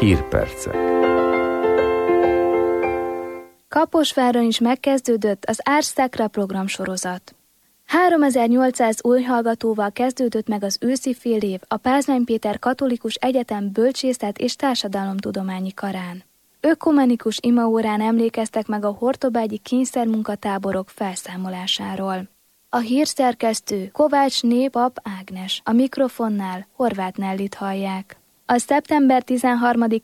Hírpercek. Kaposváron is megkezdődött az Ars Sacra programsorozat. 3800 új hallgatóval kezdődött meg az őszi félév a Pázmány Péter Katolikus Egyetem Bölcsészet és Társadalomtudományi Karán. Ökumenikus imaórán emlékeztek meg a hortobágyi kényszermunkatáborok felszámolásáról. A hírszerkesztő Kovácsné Pap Ágnes, a mikrofonnál Horváth Nellit hallják. A szeptember 13-án